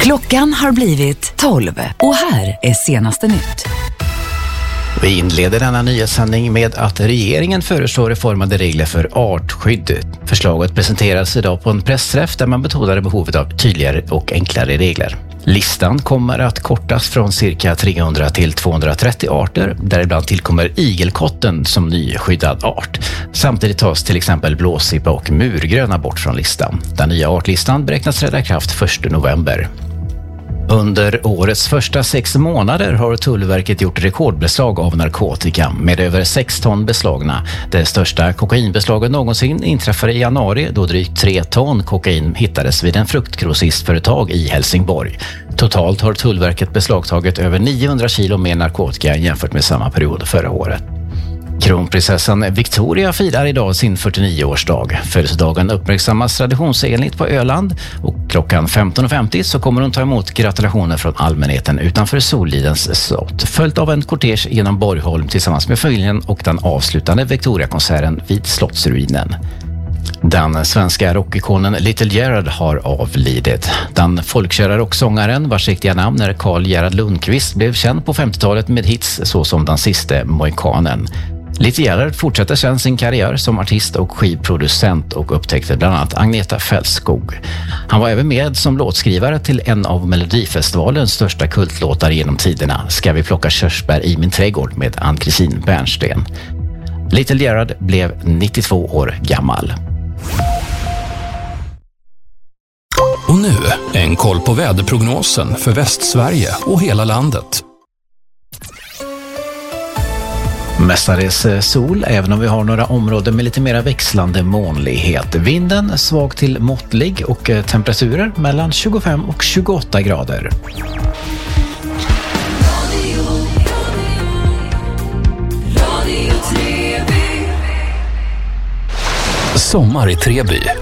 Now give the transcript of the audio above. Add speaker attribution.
Speaker 1: Klockan har blivit 12 och här är senaste nytt.
Speaker 2: Vi inleder denna nyhetssändning med att regeringen föreslår reformade regler för artskydd. Förslaget presenteras idag på en pressträff där man betonade behovet av tydligare och enklare regler. Listan kommer att kortas från cirka 300 till 230 arter, däribland tillkommer igelkotten som ny skyddad art. Samtidigt tas till exempel blåsippa och murgröna bort från listan. Den nya artlistan beräknas träda i kraft 1 november. Under årets första 6 månader har Tullverket gjort rekordbeslag av narkotika med över 6 ton beslagna. Det största kokainbeslaget någonsin inträffade i januari då drygt 3 ton kokain hittades vid en fruktgrossistföretag i Helsingborg. Totalt har Tullverket beslagtagit över 900 kilo mer narkotika jämfört med samma period förra året. Kronprinsessan Victoria firar idag sin 49-årsdag. Födelsedagen uppmärksammas traditionsenligt på Öland och klockan 15.50 så kommer hon ta emot gratulationer från allmänheten utanför Sollidens slott, följt av en kortege genom Borgholm tillsammans med familjen och den avslutande Victoria-konserten vid slottsruinen. Den svenska rockikonen Little Gerhard har avlidit. Den folkkära rocksångaren vars riktiga namn är Carl Gerhard Lundqvist blev känd på 50-talet med hits såsom Den sista mohikanen. Little Gerhard fortsatte sedan sin karriär som artist och skivproducent och upptäckte bland annat Agneta Fältskog. Han var även med som låtskrivare till en av Melodifestivalens största kultlåtar genom tiderna, Ska vi plocka körsbär i min trädgård med Ann-Kristin Bernsten. Little Gerhard blev 92 år gammal.
Speaker 3: Och nu en koll på väderprognosen för Västsverige och hela landet.
Speaker 2: Mestadels sol, även om vi har några områden med lite mer växlande molnighet. Vinden svag till måttlig och temperaturer mellan 25 och 28 grader.
Speaker 3: Sommar i Treby